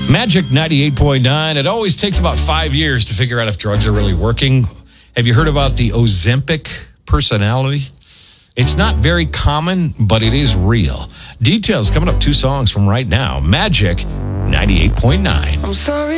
Magic 98.9. It always takes about 5 years to figure out if drugs are really working. Have you heard about the Ozempic personality? It's not very common, but it is real. Details coming up, 2 songs from right now. Magic 98.9. I'm sorry.